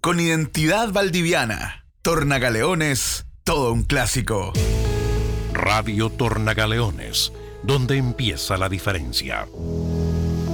con identidad valdiviana. Tornagaleones, todo un clásico. Radio Tornagaleones, donde empieza la diferencia.